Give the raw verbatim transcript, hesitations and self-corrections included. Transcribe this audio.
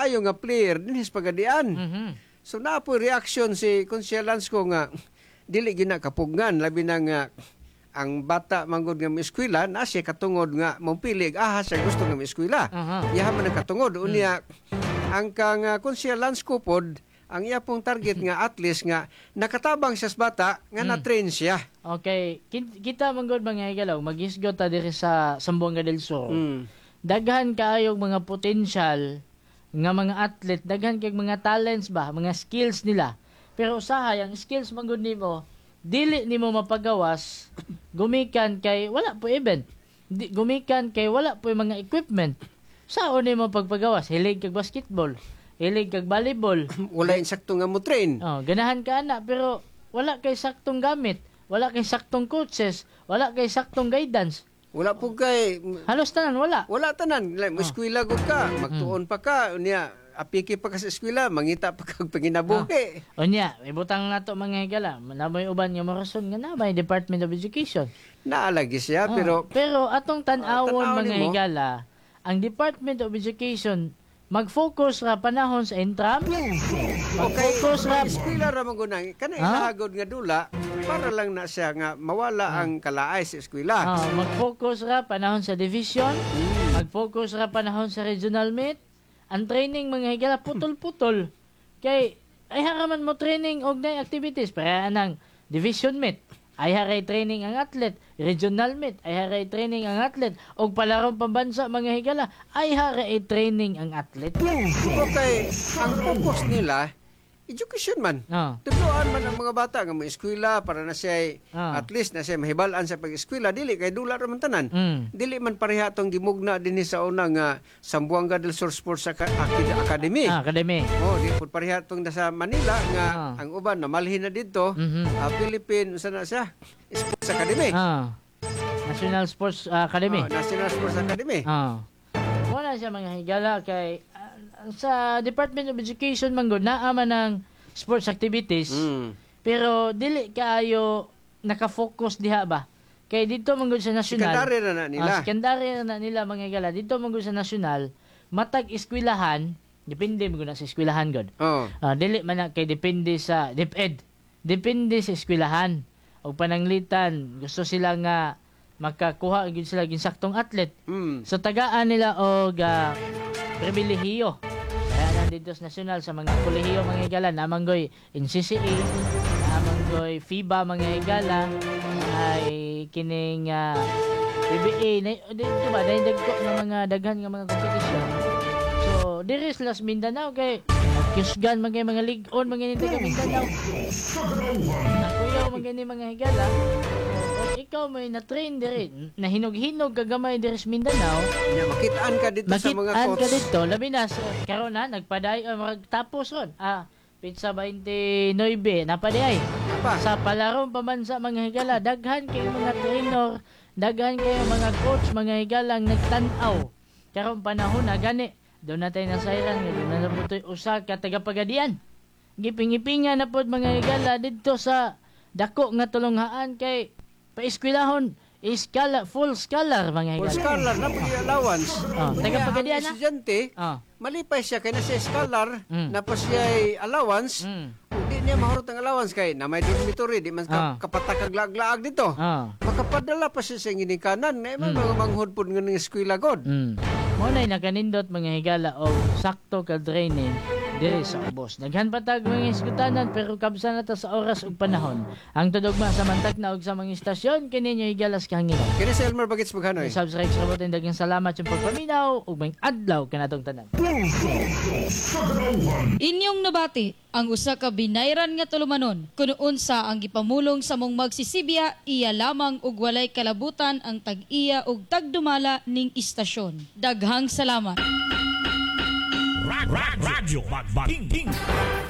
kaayo nga player dinhis pagadian. Mhm. So na po reaction si Konsyel Lanzco nga dili gina kapugnan labi na nga ang bata manggod nga eskwela na siya katungod nga mopili aha sa gusto nga eskwela. Aha. Yaha man ang katungod unya ang kang uh, Konsyel Lanzco pod ang iya pong target nga at least nga nakatabang siya sa bata nga na-train siya. Okay, Kin- kita manggod mga higalaw, mag-isgot ta diri sa Zamboanga del Sur. Mm. Daghan kaayong mga potential nga mga athlete, daghan kay mga talents ba, mga skills nila. Pero usahay ang skills manggod nimo, dili nimo mapagawas gumikan kay wala po event. Di, gumikan kay wala po mga equipment. Sao nimo pagpagawas? Hilig kag basketball, hilig kag volleyball. Wala insakto nga mo train. Oh, ganahan ka na pero wala kay saktong gamit, wala kay saktong coaches, wala kay saktong guidance. Wala po kay Halos tanan wala. wala tanan like mo eskwela gud ka, magtuon pa ka unya apiki pa ka sa eskwela, mangita pa kag panginabuhi. Unya, ibutang nato mga higala, namoy uban nga morason nga na may Department of Education. Naalagi siya Oh, pero pero atong tan-awon tan-awon mga nimo. higala, ang Department of Education mag-focus ra panahon sa intram. Mag-focus ra eskwela ra man gunang kana Ha? ilahagod nga dula para lang na siya nga mawala ang kalaay sa eskwela. Ah, mag-focus ra panahon sa division, mag-focus ra panahon sa regional meet. Ang training mga higala putol-putol. Kay ay haraman mo training og na activities para nang division meet. Ay haray training ang athlete, regional meet, ay haray training ang athlete, og palarong pambansa mga higala, ay haray training ang athlete. Okay, ang focus nila education man. Oh. Tuduan man ang mga bata nga mo eskwela para na siya Ah. at least na siya mahibal-an sa pag-eskwela dili kay dula ra man tanan. Mm. Dili man pareha tong gimugna dinhi sa una nga Zamboanga del Sur Sports Aca- Acad- Academy. Ah, academy. Oh, di pud pareha tong nasa Manila nga Ah. ang uban namalhin na dito. Mhm. ah, Philippine unsa na siya? Sports Academy. Ah. National Sports ah, Academy. Oh, National Sports Academy. Ah. Wala siya mga higala kay ah, sa Department of Education manggod naa man ng sports activities. Mm. Pero dili kaayo naka-focus diha ba? Kay dito manggod sa national. Sekondary na na nila. Ah, sekondary na nila mga higala. Dito manggod sa national, matag eskwelahan, depende mo na sa eskwelahan god. Oh. Ah, dili man na kay depende sa DepEd. Depende sa eskwelahan. Og pananglitan, gusto sila nga makakuha gyud sila ginsaktong athlete. Mm. So tagaan nila og uh, pribilehiyo. Kaya nandito sa nasyonal sa mga kolehiyo mga higala, namanggoy N C C A, namanggoy FIBA mga higala, ay kining uh, P B A, na, di, di ba, dahil dagko ng mga daghan nga mga kompetisyon. So, diri sila sa Mindanao kay Kisgan mga mga league on mga nito ka Mindanao. Nakuyaw mga ni mga higala. O ikaw may na-train diri, nahinog-hinog kagamay diri sa Mindanao. Nya makitaan ka dito sa mga Makitaan coach. ka dito, labi na, sa- karon na, nagpaday, uh, magtapos ron. Ah, pizza twenty-nine, napaday. Pa. Sa palarong pamansa mga higala, daghan kay mga trainer, daghan kay mga coach, mga higalang nagtanaw. Karon panahon na gani, doon natin nasayran, doon na nabutoy usa ka tagapagadian. Gipingipinga na pod mga higala dito sa dako nga tulunghaan kay paeskwelahon, iskala, full scholar mga Full higala. scholar na pag allowance. Oh, Unya, tagapagadian ang na. estudyante, Ah, malipay siya kay na siya scholar, Mm. na pa siya allowance. mm, Hindi niya mahurot ang allowance kay na may dormitory, di man Ah. ka, kapatakag laag dito. ah, Makapadala pa siya sa ginikanan. Na Mm. mga manghod po nga ng eskwela god. mm. Muna'y nakanindot mga higala o sakto ka training diri sa ubos. Daghan patag mga iskutanan pero kabsa na ta sa oras ug panahon. Ang tudogma sa mantak na og sa mga istasyon kini nyo higalas kahanginan. Kini sa Elmer Bagets Maghanoy. Subscribe sa botin daghang salamat sa pagpaminaw ug may adlaw kanatong tanan. Inyong nabati ang usa ka binayran nga tulumanon kuno unsa ang gipamulong sa mong magsisibya iya lamang ug walay kalabutan ang tag-iya ug tagdumala ning istasyon. Daghang salamat. Radyo Magbating